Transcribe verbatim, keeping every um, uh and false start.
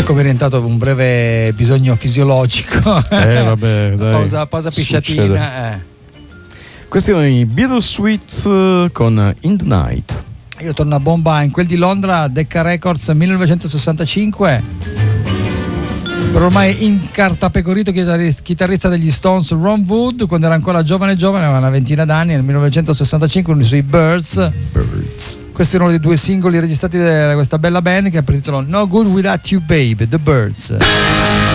Ecco, mi è rientrato un breve bisogno fisiologico. Eh, vabbè, dai. Pausa, pausa pisciatina. Eh. Questi erano i Bittersweet con In the Night. Io torno a bomba in quel di Londra, Decca Records millenovecentosessantacinque. Per ormai incartapecorito chitarrista degli Stones Ron Wood, quando era ancora giovane giovane, aveva una ventina d'anni, nel millenovecentosessantacinque, uno dei suoi Birds. Birds. Questi erano i due singoli registrati da questa bella band che ha per titolo No Good Without You Babe, The Birds.